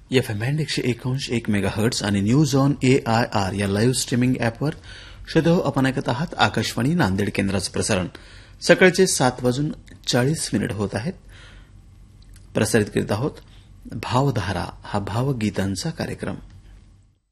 FM band 101.1 megahertz आणि news on AIR या live streaming ॲपवर श्रोतेहो आपण ऐकत आहात आकाशवाणी नांदेड केंद्राचं प्रसारण. सकाळचे 7:40 होत आहेत. प्रसारित करीत आहोत भावधारा हा भावगीतांचा कार्यक्रम.